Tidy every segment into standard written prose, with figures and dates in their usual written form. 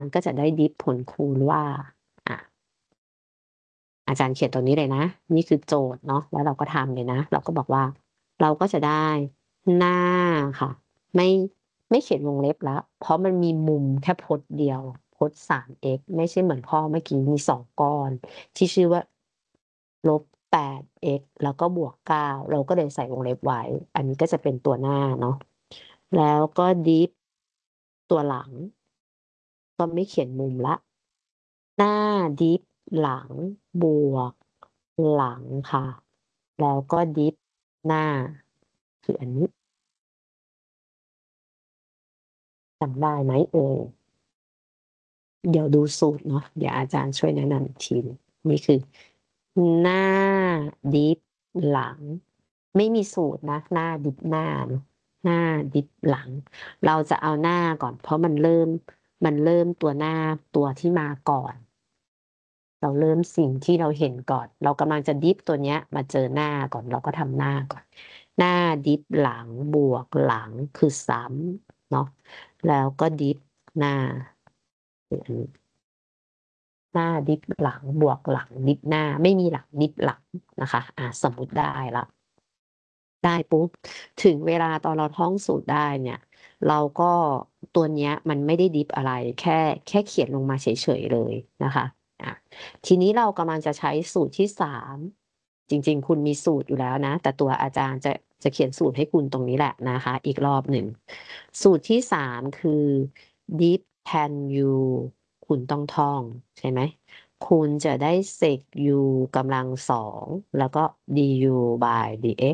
มันก็จะได้ดิฟผลคูณว่าอ่ะอาจารย์เขียนตรงนี้เลยนะ นี่คือโจทย์เนาะแล้วเราก็ทำเลยนะ เราก็บอกว่า เราก็จะได้หน้าค่ะ ไม่ไม่เขียนวงเล็บแล้ว เพราะมันมีมุมแค่พจน์เดียว พจน์ 3x ไม่ใช่เหมือนข้อเมื่อกี้มี2ก้อน ที่ชื่อว่า-8x แล้วก็+9เราก็เลยใส่วงเล็บไว้ อันนี้ก็จะเป็นตัวหน้าเนาะแล้วก็ดิฟตัวหลัง ก็ไม่เขียนมุมละ หน้าดิฟหลังบวกหลังค่ะ แล้วก็ดิฟหน้า คืออันนี้จำได้ไหมเอ่ยเดี๋ยวดูสูตรเนาะเดี๋ยวอาจารย์ช่วยแนะนำอีกทีนึงนี่คือ หน้าดิฟหลัง ไม่มีสูตรนะ หน้าดิฟหน้าเนอะหน้าดิฟหลัง เราจะเอาหน้าก่อน เพราะมันเริ่มตัวหน้าตัวที่มาก่อน เราเริ่มสิ่งที่เราเห็นก่อน เรากำลังจะดิฟตัวเนี้ยมาเจอหน้าก่อน เราก็ทำหน้าก่อน หน้าดิฟหลังบวกหลังคือซ้ำเนาะแล้วก็ดิฟหน้าคืออันนี้หน้าดิฟหลังบวกหลังดิฟหน้า ไม่มีหลังดิฟหลังนะคะสมมุติได้ละได้ปุ๊บถึงเวลาตอนเราท่องสูตรได้เนี่ย เราก็ตัวเนี้ยมันไม่ได้ดิฟอะไรแค่เขียนลงมาเฉยๆเลยนะคะทีนี้เรากำลังจะใช้สูตรที่3จริงๆคุณมีสูตรอยู่แล้วนะ แต่ตัวอาจารย์จะเขียนสูตรให้คุณตรงนี้แหละนะคะ อีกรอบหนึ่งสูตรที่3คือ diff tan u คุณต้องท่องใช่ไหมคุณจะได้เซก u กำลัง2แล้วก็ du by dx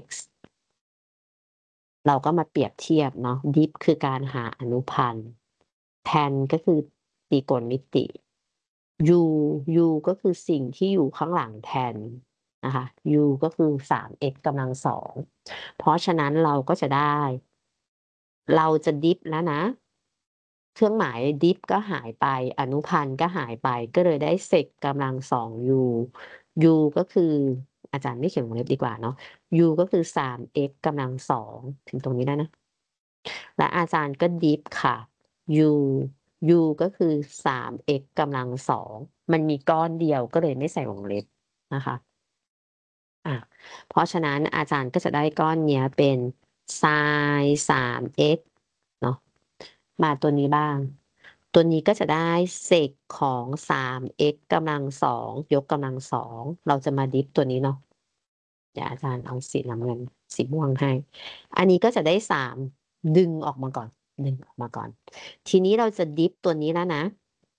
เราก็มาเปรียบเทียบเนาะ diff คือการหาอนุพันธ์ tan ก็คือตรีโกณมิติ u u ก็คือสิ่งที่อยู่ข้างหลัง tan นะคะ u ก็คือ 3x กำลัง2เพราะฉะนั้นเราก็จะได้ เราจะดิฟแล้วนะ เครื่องหมายดิฟก็หายไป อนุพันธ์ก็หายไป ก็เลยได้เซกกำลัง2 u u ก็คืออาจารย์ไม่เขียนวงเล็บดีกว่าเนาะ u ก็คือ 3x กำลัง2ถึงตรงนี้ได้นะ และอาจารย์ก็ดิฟค่ะ u u ก็คือ 3x กำลัง2มันมีก้อนเดียวก็เลยไม่ใส่วงเล็บนะคะเพราะฉะนั้นอาจารย์ก็จะได้ก้อนเนี้ยเป็น sin 3x เนาะมาตัวนี้บ้าง ตัวนี้ก็จะได้เศษของ 3x กำลัง2ยกกำลัง2เราจะมาดิฟตัวนี้เนาะเดี๋ยวอาจารย์เอาสีน้ำเงินสีม่วงให้ อันนี้ก็จะได้3ดึงออกมาก่อนดึงออกมาก่อน ทีนี้เราจะดิฟตัวนี้แล้วนะ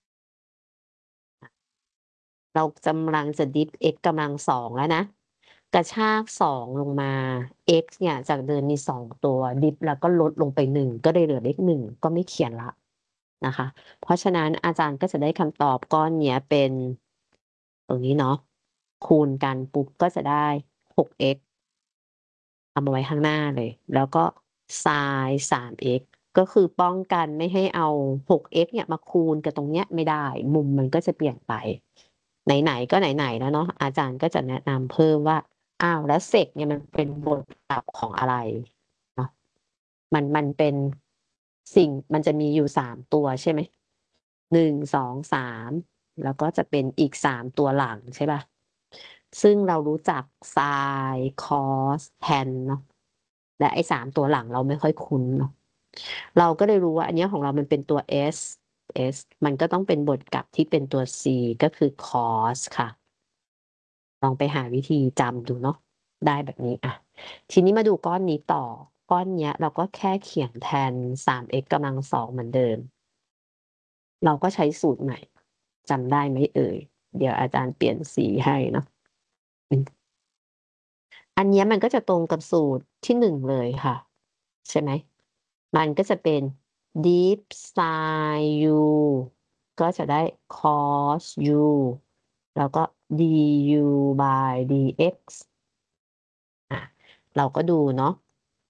เรากำลังจะดิฟ x กำลัง2แล้วนะ กระชาก2ลงมา x เนี่ยจากเดิมมี2ตัวดิฟแล้วก็ลดลงไป1ก็เลยเหลือเลข1ก็ไม่เขียนละนะคะ เพราะฉะนั้นอาจารย์ก็จะได้คำตอบก้อนเนี้ยเป็นตรงนี้เนาะคูณกันปุ๊บก็จะได้ 6x เอามาไว้ข้างหน้าเลย แล้วก็ sin 3x ก็คือป้องกันไม่ให้เอา 6x เนี่ยมาคูณกับตรงเนี้ยไม่ได้ มุมมันก็จะเปลี่ยนไป ไหนๆก็ไหนๆแล้วเนาะอาจารย์ก็จะแนะนำเพิ่มว่าอ้าวแล้วเซกเนี่ยมันเป็นบทกลับของอะไรเนาะมันเป็นสิ่งมันจะมีอยู่3ตัวใช่ไหม1 2 3แล้วก็จะเป็นอีก3ตัวหลังใช่ป่ะซึ่งเรารู้จัก sin cos tan เนาะและไอ้3ตัวหลังเราไม่ค่อยคุ้นเนาะเราก็เลยรู้ว่าอันนี้ของเรามันเป็นตัว s มันก็ต้องเป็นบทกลับที่เป็นตัว c ก็คือ cos ค่ะลองไปหาวิธีจำดูเนาะได้แบบนี้ทีนี้มาดูก้อนนี้ต่อก้อนเนี้ยเราก็แค่เขียนแทน 3x กำลัง2เหมือนเดิมเราก็ใช้สูตรใหม่จำได้ไหมเอ่ยเดี๋ยวอาจารย์เปลี่ยนสีให้เนาะอันนี้มันก็จะตรงกับสูตรที่1เลยค่ะใช่ไหมมันก็จะเป็น deep sin u ก็จะได้ cos u แล้วก็ du by dx เราก็ดูเนาะ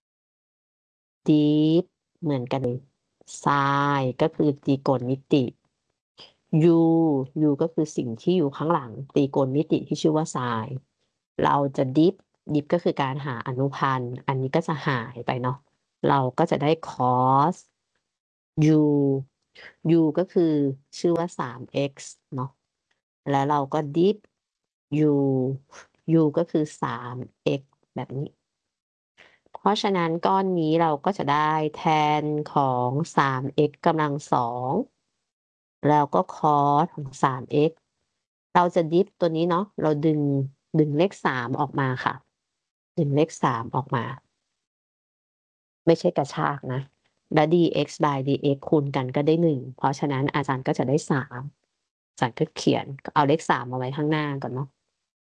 deep เหมือนกันเลย sin ก็คือตรีโกณมิติ u u ก็คือสิ่งที่อยู่ข้างหลังตรีโกณมิติที่ชื่อว่า sin เราจะดิฟก็คือการหาอนุพันธ์อันนี้ก็จะหายไปเนาะเราก็จะได้ cos u u ก็คือชื่อว่า 3x เนาะแล้วเราก็ดิฟ u u ก็คือ 3x แบบนี้ เพราะฉะนั้นก้อนนี้เราก็จะได้แทนของ 3x กำลัง2แล้วก็คอสของ 3x เราจะดิฟตัวนี้เนาะเราดึงเลข3ออกมาค่ะ ดึงเลข3ออกมา ไม่ใช่กระชากนะ แล้ว dx by dx คูณกันก็ได้1เพราะฉะนั้นอาจารย์ก็จะได้3อาจารย์ก็เขียนเอาเลข3มาไว้ข้างหน้าก่อนเนาะ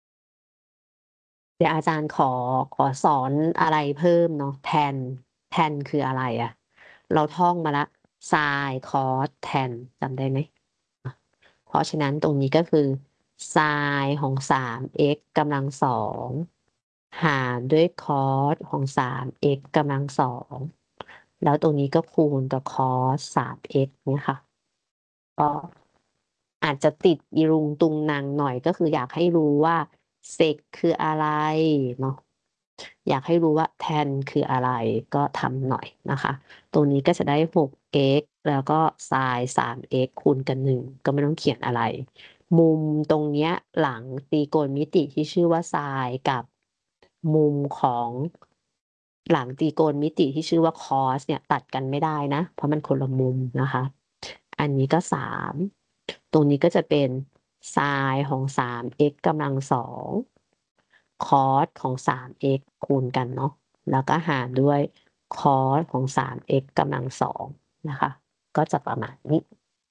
เดี๋ยวอาจารย์ขอสอนอะไรเพิ่มเนาะแทนคืออะไรอะเราท่องมาละ sin cos tan จำได้ไหมเพราะฉะนั้นตรงนี้ก็คือ sin ของ 3x กำลัง2หารด้วย cos ของ 3x กำลัง2แล้วตรงนี้ก็คูณกับ cos 3x เนี่ยค่ะก็อาจจะติดอีรุงตุงนางหน่อยก็คืออยากให้รู้ว่า sec คืออะไรเนาะอยากให้รู้ว่าแทนคืออะไรก็ทำหน่อยนะคะตรงนี้ก็จะได้ 6x แล้วก็ sin 3x คูณกัน1ก็ไม่ต้องเขียนอะไร มุมตรงเนี้ยหลังตรีโกณมิติที่ชื่อว่า sin กับมุมของหลังตรีโกณมิติที่ชื่อว่า cos เนี่ยตัดกันไม่ได้นะเพราะมันคนละมุมนะคะอันนี้ก็3ตรงนี้ก็จะเป็น sin ของ 3x กำลัง2 cos ของ 3x คูณกันเนาะแล้วก็หารด้วย cos ของ 3x กำลัง2นะคะก็จะประมาณนี้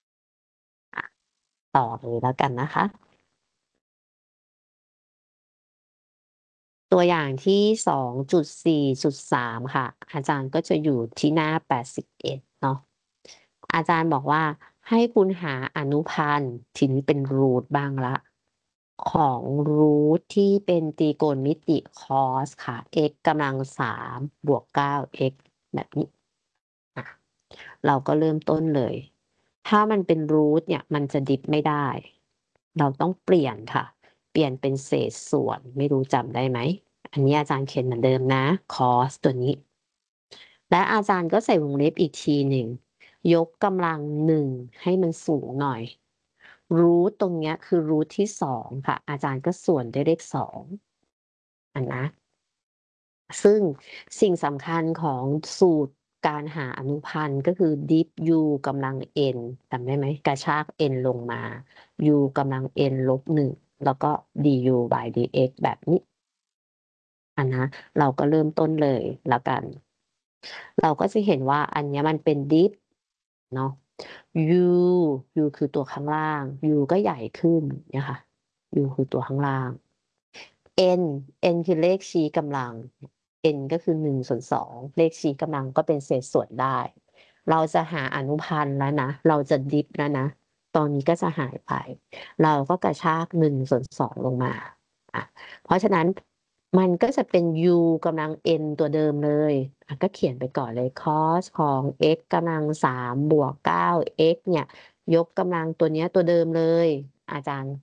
ต่อเลยแล้วกันนะคะตัวอย่างที่ 2.4.3 ค่ะอาจารย์ก็จะอยู่ที่หน้า 81เนาะอาจารย์บอกว่าให้คุณหาอนุพันธ์ทีนี้เป็นรูทบ้างละของรูทที่เป็นตรีโกณมิติ cos ค่ะ x กำลัง3บวก 9x แบบนี้เราก็เริ่มต้นเลย ถ้ามันเป็นรูทเนี่ยมันจะดิฟไม่ได้ เราต้องเปลี่ยนค่ะ เปลี่ยนเป็นเศษส่วน ไม่รู้จำได้ไหม อันนี้อาจารย์เขียนเหมือนเดิมนะ cos ตัวนี้ และอาจารย์ก็ใส่วงเล็บอีกทีหนึ่ง ยกกำลัง1ให้มันสูงหน่อย รูทตรงเนี้ยคือรูทที่2ค่ะ อาจารย์ก็ส่วนด้วยเลข2นะ ซึ่งสิ่งสำคัญของสูตรการหาอนุพันธ์ก็คือ diff u กำลัง n จำได้ไหมกระชาก n ลงมา u กำลัง n ลบ1แล้วก็ du by dx แบบนี้นะเราก็เริ่มต้นเลยแล้วกัน เราก็จะเห็นว่าอันนี้มันเป็น diff เนาะ u คือตัวข้างล่าง u ก็ใหญ่ขึ้นเนี่ยค่ะ u คือตัวข้างล่าง n n คือเลขชี้กำลัง n ก็คือ1/2เลขชี้กำลังก็เป็นเศษส่วนได้ เราจะหาอนุพันธ์แล้วนะเราจะดิฟแล้วนะตอนนี้ก็จะหายไป เราก็กระชาก1/2ลงมาเพราะฉะนั้นมันก็จะเป็น u กำลัง n ตัวเดิมเลยก็เขียนไปก่อนเลย cos ของ x กำลัง3บวก 9x เนี่ยยกกำลังตัวเนี้ยตัวเดิมเลย อาจารย์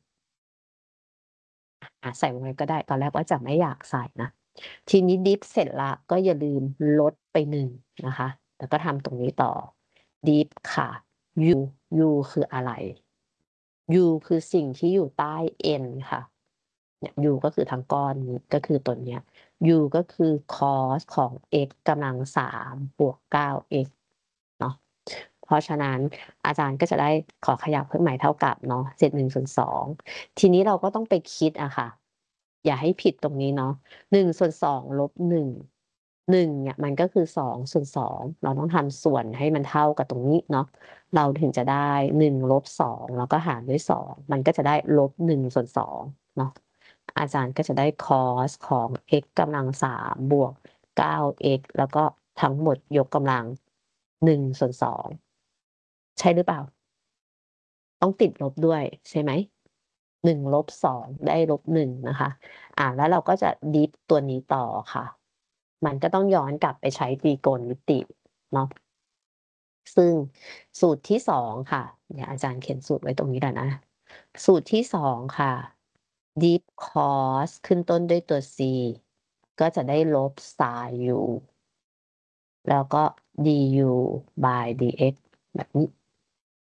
ใส่ลงไปก็ได้ตอนแรกว่าจะไม่อยากใส่นะทีนี้ดิฟเสร็จละก็อย่าลืมลดไป1นะคะแล้วก็ทำตรงนี้ต่อดิฟค่ะ u u คืออะไร u คือสิ่งที่อยู่ใต้ n ค่ะเนี่ย u ก็คือทั้งก้อนนี้ก็คือตัวเนี้ย u ก็คือ cos ของ x กำลัง3บวก 9x เนาะเพราะฉะนั้นอาจารย์ก็จะได้ขอขยับเครื่องหมายเท่ากับเนาะเศษ1/2ทีนี้เราก็ต้องไปคิดอะค่ะอย่าให้ผิดตรงนี้เนาะ1/2ลบ1 1เนี่ยมันก็คือ2/2เราต้องทำส่วนให้มันเท่ากับตรงนี้เนาะเราถึงจะได้1ลบ2แล้วก็หารด้วย2มันก็จะได้ลบ1/2เนาะอาจารย์ก็จะได้ cos ของ x กำลัง3บวก 9x แล้วก็ทั้งหมดยกกำลัง1/2ใช่หรือเปล่าต้องติดลบด้วยใช่ไหม1ลบ2ได้ลบ1นะคะแล้วเราก็จะดิฟตัวนี้ต่อค่ะมันก็ต้องย้อนกลับไปใช้ตรีโกณมิติเนาะซึ่งสูตรที่2ค่ะเดี๋ยวอาจารย์เขียนสูตรไว้ตรงนี้แหละนะสูตรที่2ค่ะ diff cos ขึ้นต้นด้วยตัว c ก็จะได้ลบ sin u แล้วก็ du by dx แบบนี้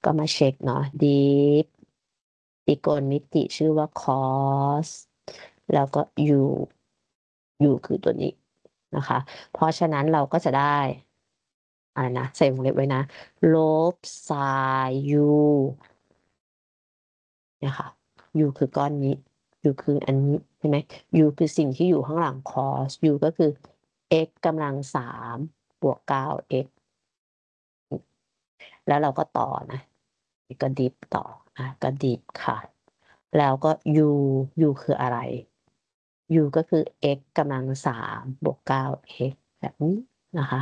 ก็มาเช็คเนาะ dip ตรีโกณมิติชื่อว่า cos แล้วก็ u คือตัวนี้นะคะ เพราะฉะนั้นเราก็จะได้อะไรนะใส่วงเล็บไว้นะลบ sin u เนี่ยค่ะ u คือก้อนนี้ u คืออันนี้ใช่ไหม u คือสิ่งที่อยู่ข้างหลัง cos u ก็คือ x กำลัง3บวก 9x แล้วเราก็ต่อนะก็ดิฟต่อก็ดิฟค่ะ แล้วก็ u คืออะไร u ก็คือ x กำลัง3บวก 9x แบบนี้นะคะ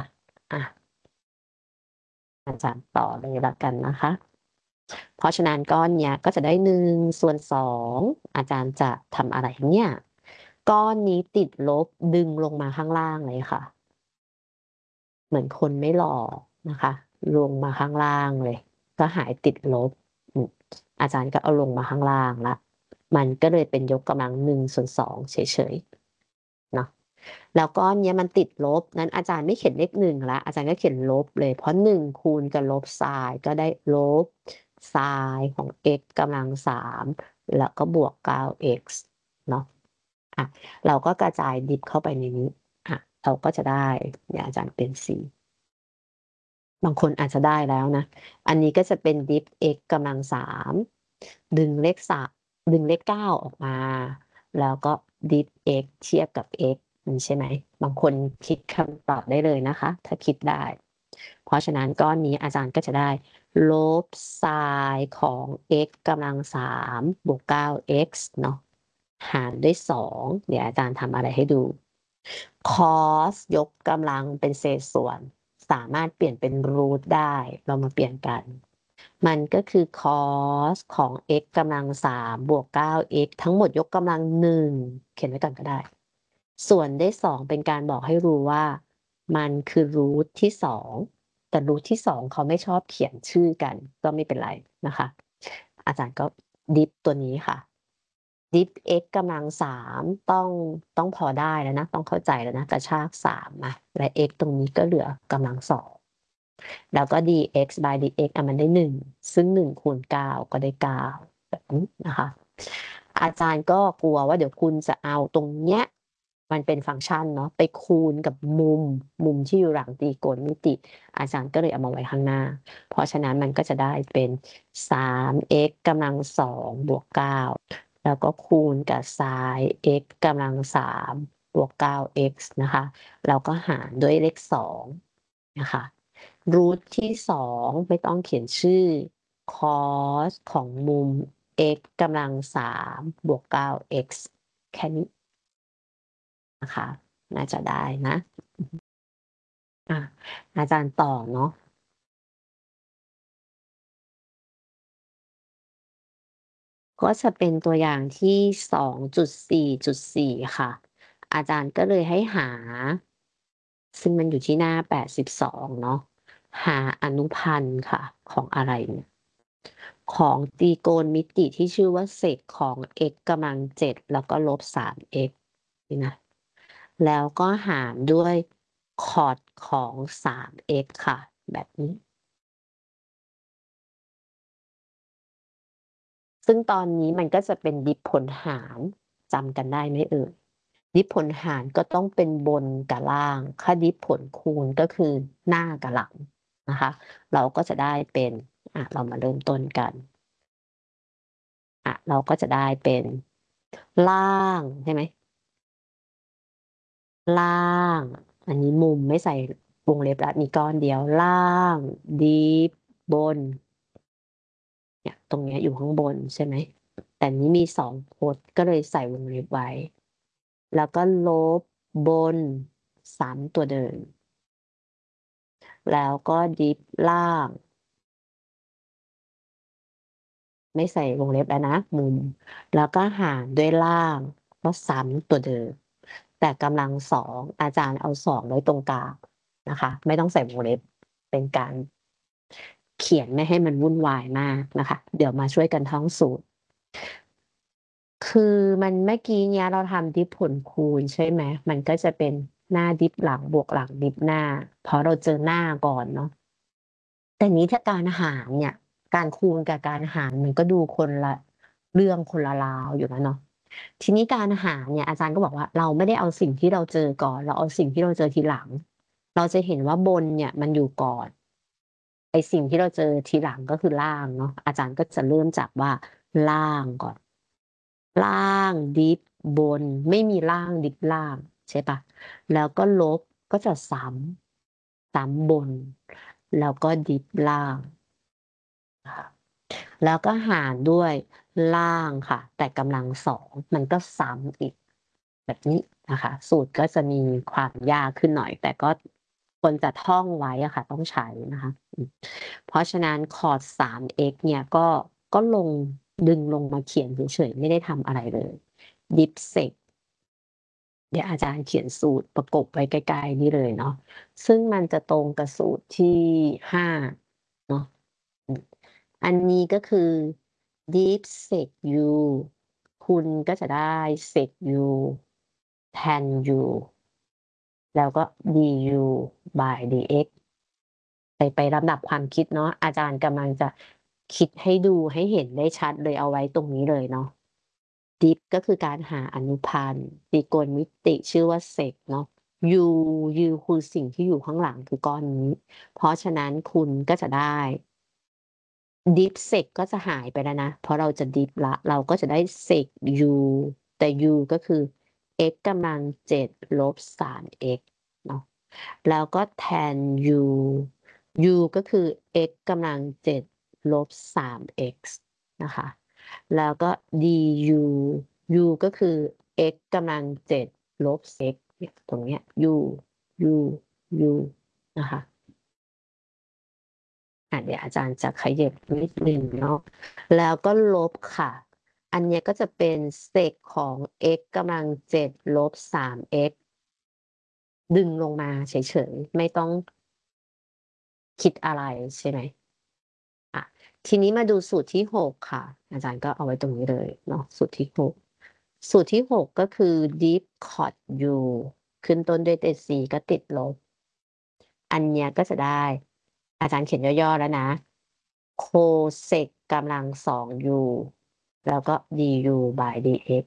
อาจารย์ต่อเลยละกันนะคะ เพราะฉะนั้นก้อนเนี้ยก็จะได้1/2อาจารย์จะทำอะไรเนี่ยก้อนนี้ติดลบดึงลงมาข้างล่างเลยค่ะ เหมือนคนไม่หล่อนะคะ ลงมาข้างล่างเลย ก็หายติดลบอาจารย์ก็เอาลงมาข้างล่างละมันก็เลยเป็นยกกำลัง1/2เฉยๆเนาะแล้วก้อนนี้มันติดลบนั้นอาจารย์ไม่เขียนเลข1ละอาจารย์ก็เขียนลบเลยเพราะ1คูณกับลบไซน์ก็ได้ลบไซน์ของ x กำลัง3แล้วก็บวก 9x เนาะเราก็กระจายดิบเข้าไปในนี้เราก็จะได้เนี่ยอาจารย์เป็น4บางคนอาจจะได้แล้วนะอันนี้ก็จะเป็นดิฟ x กำลัง3ดึงเลข9ออกมาแล้วก็ดิฟ x เทียบกับ x นี่ใช่ไหมบางคนคิดคำตอบได้เลยนะคะถ้าคิดได้เพราะฉะนั้นก้อนนี้อาจารย์ก็จะได้ลบไซน์ของ x กำลัง3บวก 9x เนาะหารด้วย2เดี๋ยวอาจารย์ทำอะไรให้ดู cos ยกกำลังเป็นเศษส่วนสามารถเปลี่ยนเป็นรูทได้เรามาเปลี่ยนกันมันก็คือ cos ของ x กำลัง3บวก 9x ทั้งหมดยกกำลัง1เขียนไว้ก่อนก็ได้ส่วนได้2เป็นการบอกให้รู้ว่ามันคือรูทที่2แต่รูทที่2เขาไม่ชอบเขียนชื่อกันก็ไม่เป็นไรนะคะอาจารย์ก็ดิฟตัวนี้ค่ะดิฟ x กำลัง3ต้องพอได้แล้วนะต้องเข้าใจแล้วนะกระชาก3มาและ x ตรงนี้ก็เหลือกำลัง2แล้วก็ dx by dx มันได้1ซึ่ง1คูณ9ก็ได้9แบบนี้นะคะอาจารย์ก็กลัวว่าเดี๋ยวคุณจะเอาตรงเนี้ยมันเป็นฟังก์ชันเนาะไปคูณกับมุมที่อยู่หลังตรีโกณมิติอาจารย์ก็เลยเอามาไว้ข้างหน้าเพราะฉะนั้นมันก็จะได้เป็น 3x กำลัง2บวก9แล้วก็คูณกับ sin x กำลัง3บวก 9x นะคะแล้วก็หารด้วยเลข2นะคะรูทที่2ไม่ต้องเขียนชื่อ cos ของมุม x กำลัง3บวก 9x แค่นี้นะคะน่าจะได้นะอาจารย์ต่อเนาะก็จะเป็นตัวอย่างที่ 2.4.4 ค่ะอาจารย์ก็เลยให้หาซึ่งมันอยู่ที่หน้า82เนาะหาอนุพันธ์ค่ะของอะไรเนี่ยของตรีโกณมิติที่ชื่อว่าเศษของ x กำลัง7แล้วก็ลบ 3x นี่นะแล้วก็หารด้วยคอร์ดของ 3x ค่ะแบบนี้ซึ่งตอนนี้มันก็จะเป็นดิฟผลหารจำกันได้ไหมเอ่ยดิฟผลหารก็ต้องเป็นบนกับล่างถ้าดิฟผลคูณก็คือหน้ากับหลังนะคะเราก็จะได้เป็นเรามาเริ่มต้นกันเราก็จะได้เป็นล่างใช่ไหมล่างอันนี้มุมไม่ใส่วงเล็บแล้วมีก้อนเดียวล่างดิฟบนเนี่ยตรงเนี้ยอยู่ข้างบนใช่ไหมแต่นี้มี2พจน์ก็เลยใส่วงเล็บไว้แล้วก็ลบบนซ้ำตัวเดิมแล้วก็ดิฟล่างไม่ใส่วงเล็บแล้วนะมุมแล้วก็หารด้วยล่างก็ซ้ำตัวเดิมแต่กำลัง2อาจารย์เอา2ไว้ตรงกลางนะคะไม่ต้องใส่วงเล็บเป็นการเขียนไม่ให้มันวุ่นวายมากนะคะเดี๋ยวมาช่วยกันท่องสูตรคือมันเมื่อกี้เนี้ยเราทำดิฟผลคูณใช่ไหมมันก็จะเป็นหน้าดิฟหลังบวกหลังดิฟหน้าเพราะเราเจอหน้าก่อนเนาะแต่นี้ถ้าการหารเนี่ยการคูณกับการหารมันก็ดูคนละเรื่องคนละราวอยู่แล้วเนาะทีนี้การหารเนี่ยอาจารย์ก็บอกว่าเราไม่ได้เอาสิ่งที่เราเจอก่อน เราเอาสิ่งที่เราเจอทีหลัง เราจะเห็นว่าบนเนี่ยมันอยู่ก่อนไอสิ่งที่เราเจอทีหลังก็คือล่างเนาะอาจารย์ก็จะเริ่มจากว่าล่างก่อน ล่างดิฟบนไม่มีล่างดิฟล่างใช่ปะแล้วก็ลบก็จะซ้ำบน แล้วก็ดิฟล่างค่ะแล้วก็หารด้วยล่างค่ะ แต่กำลังสองมันก็ซ้ำอีกแบบนี้นะคะ สูตรก็จะมีความยากขึ้นหน่อย แต่ก็ควรจะท่องไว้อะค่ะ ต้องใช้นะคะเพราะฉะนั้นคอร์ด 3x เนี่ยก็ดึงลงมาเขียนเฉยๆไม่ได้ทำอะไรเลยดิฟเซกเดี๋ยวอาจารย์เขียนสูตรประกบไว้ใกล้ๆนี่เลยเนาะซึ่งมันจะตรงกับสูตรที่5เนาะอันนี้ก็คือ deep sec u คุณก็จะได้ sec u tan u แล้วก็ du by dx ไปลำดับความคิดเนาะอาจารย์กำลังจะคิดให้ดูให้เห็นได้ชัดเลยเอาไว้ตรงนี้เลยเนาะดิฟก็คือการหาอนุพันธ์ตรีโกณมิติชื่อว่าเซกเนาะ u u คือสิ่งที่อยู่ข้างหลังคือก้อนนี้ เพราะฉะนั้นคุณก็จะได้ดิฟเซกก็จะหายไปแล้วนะ เพราะเราจะดิฟละเราก็จะได้เซก u แต่ u ก็คือ x กำลัง7ลบ 3x เนาะแล้วก็แทน u u ก็คือ x กำลัง7ลบ 3x นะคะแล้วก็ du u ก็คือ x กำลัง7ลบ x ตรงเนี้ย u u u นะคะเดี๋ยวอาจารย์จะขยับนิดนึงเนาะแล้วก็ลบค่ะ อันเนี้ยก็จะเป็นเศษของ x กำลัง7ลบ 3x ดึงลงมาเฉยๆไม่ต้องคิดอะไรใช่ไหมทีนี้มาดูสูตรที่6ค่ะ อาจารย์ก็เอาไว้ตรงนี้เลยเนาะสูตรที่6สูตรที่6ก็คือ deep cot u ขึ้นต้นด้วยตัว c ก็ติดลบ อันเนี้ยก็จะได้ อาจารย์เขียนย่อๆแล้วนะ โคเซกกำลัง2 u แล้วก็ du by dx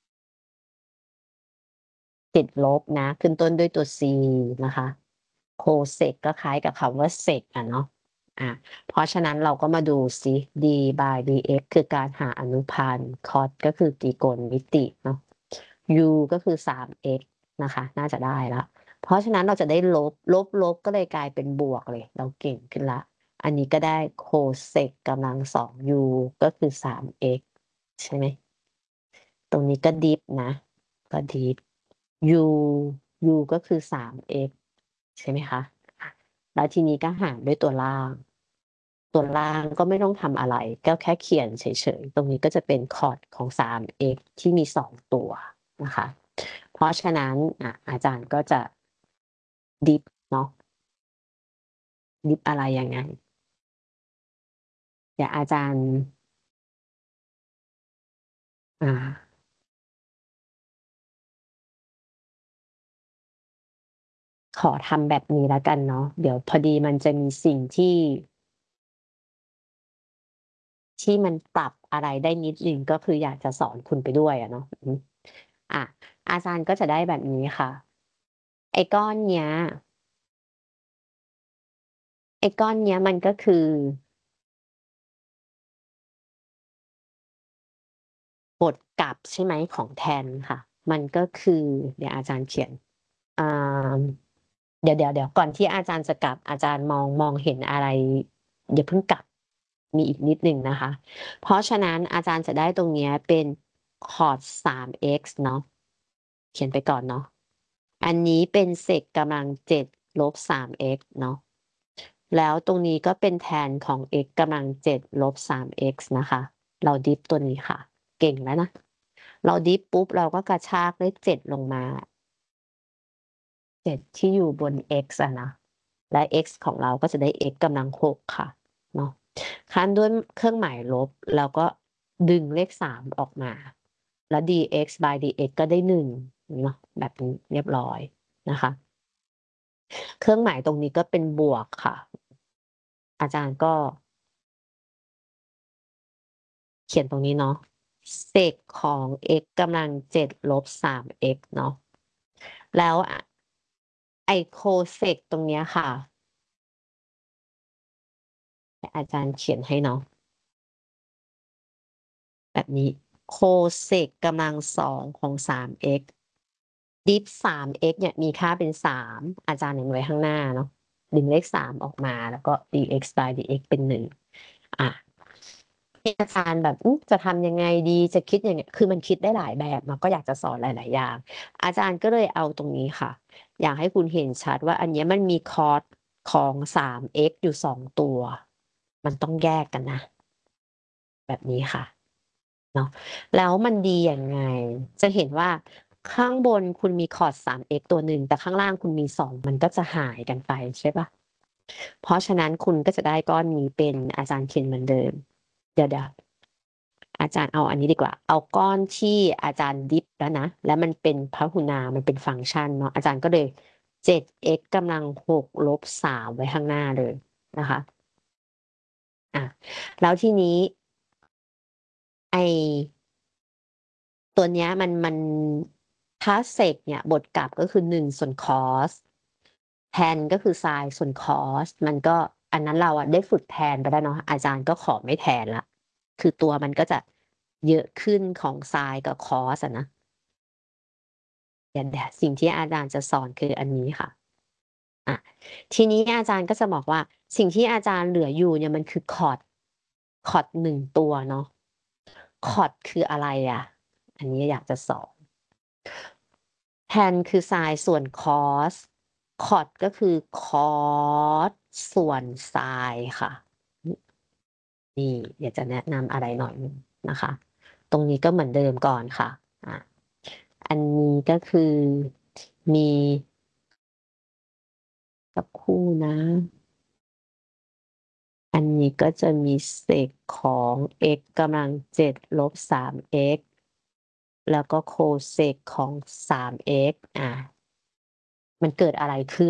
ติดลบนะ ขึ้นต้นด้วยตัว c นะคะโคเซกก็คล้ายกับคำว่าเซกเนาะเพราะฉะนั้นเราก็มาดูซิ d by dx คือการหาอนุพันธ์ cos ก็คือตรีโกณมิติเนาะ u ก็คือ 3x นะคะ น่าจะได้ละเพราะฉะนั้นเราจะได้ลบก็เลยกลายเป็นบวกเลย เราเก่งขึ้นละ อันนี้ก็ได้โคเซกกำลัง2 u ก็คือ 3x ใช่ไหม ตรงนี้ก็ดิฟนะ ก็ดิฟ u u ก็คือ 3x ใช่ไหมคะแล้วทีนี้ก็หารด้วยตัวล่าง ตัวล่างก็ไม่ต้องทำอะไร ก็แค่เขียนเฉยๆ ตรงนี้ก็จะเป็นคอร์ดของ 3x ที่มี2ตัวนะคะ เพราะฉะนั้นอาจารย์ก็จะดิฟเนาะดิฟอะไรยังไง เดี๋ยวอาจารย์ขอทำแบบนี้แล้วกันเนาะเดี๋ยวพอดีมันจะมีสิ่งที่มันปรับอะไรได้นิดนึงก็คืออยากจะสอนคุณไปด้วยเนาะอ่ะอาจารย์ก็จะได้แบบนี้ค่ะไอ้ก้อนเนี้ยมันก็คือบทกลับใช่ไหมของแทนค่ะ มันก็คือเดี๋ยวอาจารย์เขียนอ่าเดี๋ยวก่อนที่อาจารย์จะกลับอาจารย์มองเห็นอะไรอย่าเพิ่งกลับมีอีกนิดหนึ่งนะคะ เพราะฉะนั้นอาจารย์จะได้ตรงนี้เป็นคอร์ด 3x เนาะเขียนไปก่อนเนาะอันนี้เป็นเศษกำลัง7ลบ 3x เนาะแล้วตรงนี้ก็เป็นแทนของ x กำลัง7ลบ 3x นะคะเราดิฟตัวนี้ค่ะ เก่งแล้วนะ เราดิฟปุ๊บเราก็กระชากเลข7ลงมา7ที่อยู่บน x นะและ x ของเราก็จะได้ x กำลัง6ค่ะเนาะคั้นด้วยเครื่องหมายลบแล้วก็ดึงเลข3ออกมา แล้ว dx by dx ก็ได้1เนาะแบบนี้เรียบร้อยนะคะ เครื่องหมายตรงนี้ก็เป็นบวกค่ะ อาจารย์ก็เขียนตรงนี้เนาะเซกของ x กำลัง7 ลบ 3x เนาะแล้วไอโคเซกตรงเนี้ยค่ะอาจารย์เขียนให้เนาะแบบนี้โคเซกกำลัง2ของ 3x ดิฟ 3x เนี่ยมีค่าเป็น3อาจารย์เห็นไว้ข้างหน้าเนาะดึงเลข3ออกมาแล้วก็ dx by dx เป็น1อ่ะอาจารย์แบบจะทำยังไงดีจะคิดยังไงคือมันคิดได้หลายแบบมันก็อยากจะสอนหลายๆอย่างอาจารย์ก็เลยเอาตรงนี้ค่ะอยากให้คุณเห็นชัดว่าอันนี้มันมีคอร์สของ 3x อยู่2ตัวมันต้องแยกกันนะแบบนี้ค่ะเนาะแล้วมันดียังไงจะเห็นว่าข้างบนคุณมีคอร์ส 3x ตัวหนึ่งแต่ข้างล่างคุณมี2มันก็จะหายกันไปใช่ปะเพราะฉะนั้นคุณก็จะได้ก้อนนี้เป็นอาจารย์เขียนเหมือนเดิมเดี๋ยวอาจารย์เอาอันนี้ดีกว่า เอาก้อนที่อาจารย์ดิฟแล้วนะ แล้วมันเป็นพหุนามันเป็นฟังก์ชันเนาะอาจารย์ก็เลย 7x กำลัง6ลบ3ไว้ข้างหน้าเลยนะคะอ่ะแล้วทีนี้ไอตัวเนี้ยมันถ้าเสกเนี่ยบทกลับก็คือ1ส่วนคอสแทนก็คือไซน์ส่วนคอสมันก็อันนั้นเราได้ฝึกแทนไปแล้วเนาะอาจารย์ก็ขอไม่แทนละคือตัวมันก็จะเยอะขึ้นของไซน์กับคอสนะเดี๋ยวสิ่งที่อาจารย์จะสอนคืออันนี้ค่ะอ่ะทีนี้อาจารย์ก็จะบอกว่าสิ่งที่อาจารย์เหลืออยู่เนี่ยมันคือคอร์ด1ตัวเนาะคอร์ดคืออะไรอ่ะอันนี้อยากจะสอนแทนคือไซน์ส่วนคอสคอร์ดก็คือคอสส่วนไซน์ค่ะนี่เดี๋ยวจะแนะนำอะไรหน่อยนึงนะคะตรงนี้ก็เหมือนเดิมก่อนค่ะอ่ะอันนี้ก็คือมีกับคู่นะอันนี้ก็จะมีเศษของ x กำลัง7ลบ 3x แล้วก็โคเศษของ 3x มันเกิดอะไรขึ้น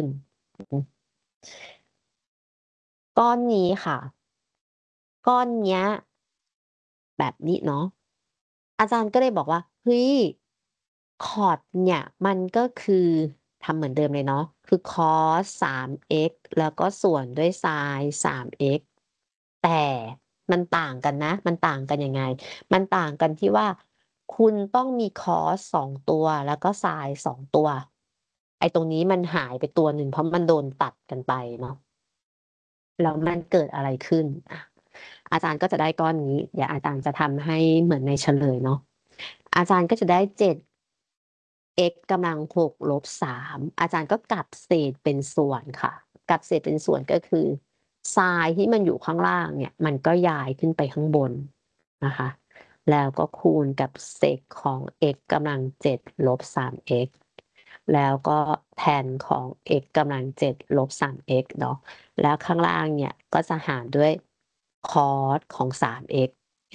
ก้อนนี้ค่ะก้อนเนี้ยแบบนี้เนาะอาจารย์ก็เลยบอกว่าเฮ้ยคอร์ดเนี่ยมันก็คือทำเหมือนเดิมเลยเนาะคือคอส 3x แล้วก็ส่วนด้วยไซน์ 3x แต่มันต่างกันนะมันต่างกันยังไงมันต่างกันที่ว่าคุณต้องมีคอส2ตัวแล้วก็ไซน์2ตัวไอ้ตรงนี้มันหายไปตัวหนึ่งเพราะมันโดนตัดกันไปเนาะแล้วมันเกิดอะไรขึ้นอาจารย์ก็จะได้ก้อนนี้เดี๋ยวอาจารย์จะทำให้เหมือนในเฉลยเนาะอาจารย์ก็จะได้7x กำลัง6ลบ3อาจารย์ก็กลับเศษเป็นส่วนค่ะกลับเศษเป็นส่วนก็คือทรายที่มันอยู่ข้างล่างเนี่ยมันก็ย้ายขึ้นไปข้างบนนะคะแล้วก็คูณกับเศษของ x กำลัง7ลบ 3x แล้วก็แทนของ x กำลัง7ลบ 3x เนาะแล้วข้างล่างเนี่ยก็จะหารด้วยคอสของ 3x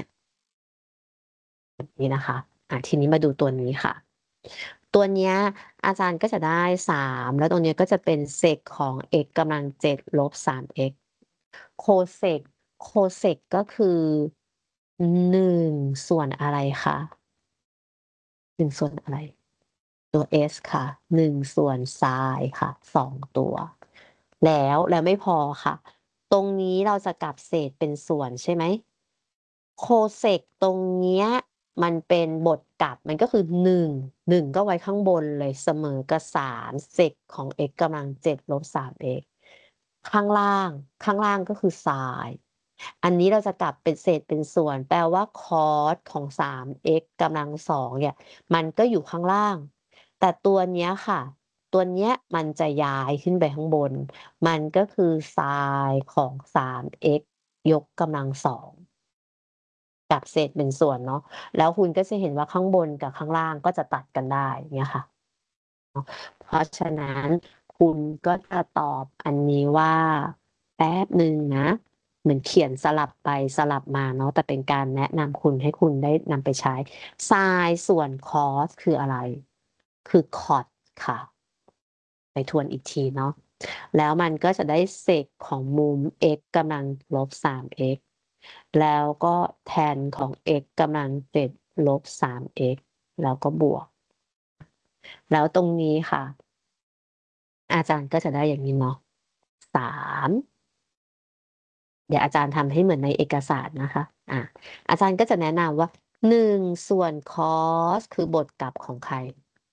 แบบนี้นะคะทีนี้มาดูตัวนี้ค่ะ ตัวเนี้ยอาจารย์ก็จะได้3แล้วตรงนี้ก็จะเป็นเซกของ x กำลัง7ลบ 3x โคเซกโคเซกก็คือ1ส่วนอะไรคะ1ส่วนอะไร ตัว s ค่ะ1ส่วนไซน์ค่ะ2ตัวแล้วไม่พอค่ะตรงนี้เราจะกลับเศษเป็นส่วนใช่ไหมโคเซกตรงเนี้ยมันเป็นบทกลับมันก็คือ1ก็ไว้ข้างบนเลยเสมอกับ3เซกของ x กำลัง7ลบ 3x ข้างล่างก็คือไซน์อันนี้เราจะกลับเป็นเศษเป็นส่วนแปลว่าคอสของ 3x กำลัง2เนี่ยมันก็อยู่ข้างล่าง แต่ตัวเนี้ยค่ะ ตัวเนี้ยมันจะย้ายขึ้นไปข้างบน มันก็คือไซน์ของ 3x ยกกำลัง2กับเศษเป็นส่วนเนาะแล้วคุณก็จะเห็นว่าข้างบนกับข้างล่างก็จะตัดกันได้เนี่ยค่ะเพราะฉะนั้นคุณก็จะตอบอันนี้ว่าแป๊บหนึ่งนะเหมือนเขียนสลับไปสลับมาเนาะแต่เป็นการแนะนำคุณให้คุณได้นำไปใช้ไซน์ส่วนคอสคืออะไรคือคอดค่ะไปทวนอีกทีเนาะแล้วมันก็จะได้เศษของมุม x กำลังลบ 3x แล้วก็แทนของ x กำลัง7ลบ 3x แล้วก็บวก แล้วตรงนี้ค่ะ อาจารย์ก็จะได้อย่างนี้เนาะ3 เดี๋ยวอาจารย์ทำให้เหมือนในเอกสารนะคะอาจารย์ก็จะแนะนำว่า1ส่วน cos คือบทกลับของใคร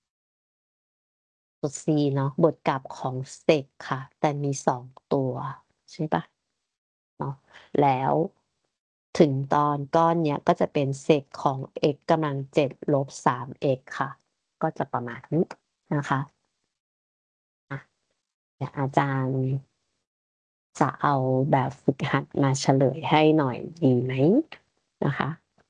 ตัว c เนาะบทกลับของ sec ค่ะ แต่มี2ตัวใช่ปะเนาะแล้วถึงตอนก้อนเนี้ยก็จะเป็น sec ของ x กำลัง7ลบ 3x ค่ะ ก็จะประมาณนี้นะคะเดี๋ยวอาจารย์จะเอาแบบฝึกหัดมาเฉลยให้หน่อยดีไหมนะคะ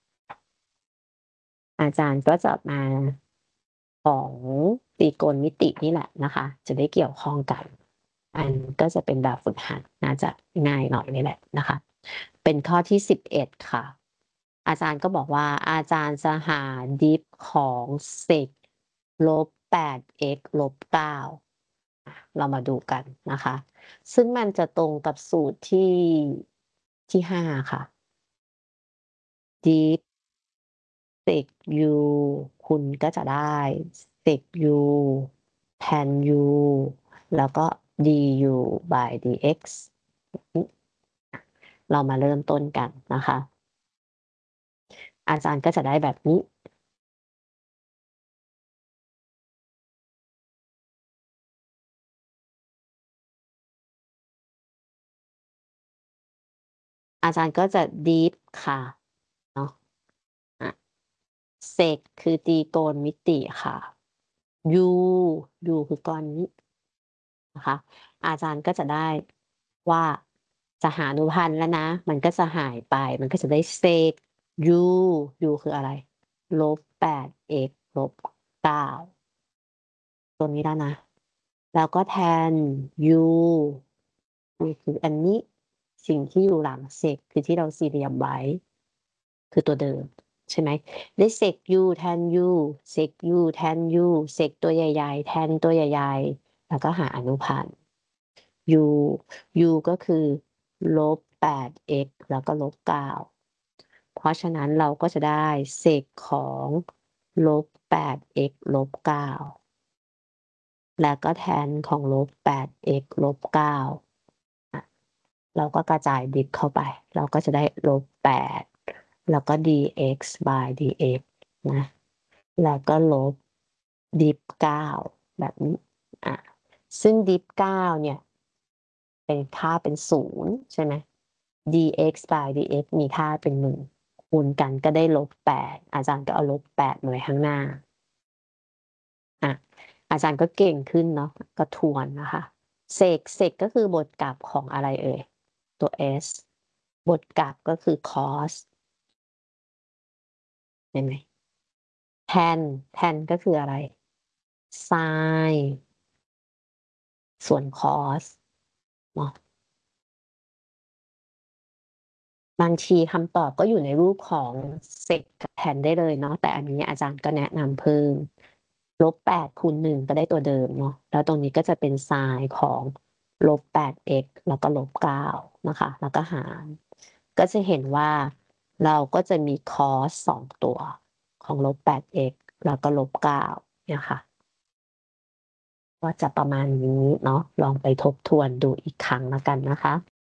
อาจารย์ก็จะมาของตรีโกณมิตินี่แหละนะคะ จะได้เกี่ยวข้องกัน อันก็จะเป็นแบบฝึกหัดน่าจะง่ายหน่อยนี่แหละนะคะ เป็นข้อที่11ค่ะ อาจารย์ก็บอกว่าอาจารย์จะหาดิฟของเซกลบ 8x ลบ 9เรามาดูกันนะคะ ซึ่งมันจะตรงกับสูตรที่5ค่ะ diff sec u คุณก็จะได้ sec u tan u แล้วก็ du by dx เรามาเริ่มต้นกันนะคะ อาจารย์ก็จะได้แบบนี้ อาจารย์ก็จะ deep ค่ะเนาะsec คือตรีโกณมิติค่ะ u คือก้อนนี้นะคะ อาจารย์ก็จะได้ว่าจะหาอนุพันธ์แล้วนะ มันก็จะหายไป มันก็จะได้ sec u คืออะไรลบ 8x ลบ 9ตัวนี้แล้วนะ แล้วก็แทน u คืออันนี้ สิ่งที่อยู่หลัง sec คือที่เราสี่เหลี่ยมไว้ คือตัวเดิมใช่ไหมได้ sec u tan u sec u tan u sec ตัวใหญ่ๆ tan ตัวใหญ่ๆ แล้วก็หาอนุพันธ์ u u ก็คือลบ 8x แล้วก็ลบ 9เพราะฉะนั้นเราก็จะได้ sec ของลบ 8x ลบ 9แล้วก็แทนของลบ 8x ลบ 9เราก็กระจายดิฟเข้าไป เราก็จะได้ลบ 8แล้วก็ dx by dx นะแล้วก็ลบดิฟ9แบบนี้ซึ่งดิฟ9เนี่ยเป็นค่าเป็น0ใช่ไหม dx by dx มีค่าเป็น1คูณกันก็ได้ลบ8อาจารย์ก็เอาลบ8มาไว้ข้างหน้าอาจารย์ก็เก่งขึ้นเนาะก็ทวนนะคะเสกก็คือบทกลับของอะไรเอ่ยตัว s บทกลับก็คือ cos เห็นไหมแทนก็คืออะไร sin ส่วน cos เนาะบางทีคำตอบก็อยู่ในรูปของเซกกับแทนได้เลยเนาะแต่อันนี้อาจารย์ก็แนะนำเพิ่มลบ8คูณ1ก็ได้ตัวเดิมเนาะแล้วตรงนี้ก็จะเป็นไซน์ของลบ 8x แล้วก็ลบ 9นะคะแล้วก็หารก็จะเห็นว่าเราก็จะมี cos 2ตัวของลบ 8x แล้วก็ลบ 9เนี่ยค่ะก็จะประมาณนี้เนาะลองไปทบทวนดูอีกครั้งแล้วกันนะคะ